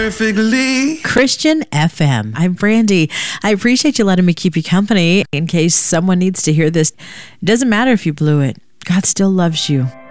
perfectly. Christian FM. I'm Brandy. I appreciate you letting me keep you company in case someone needs to hear this. It doesn't matter if you blew it. God still loves you.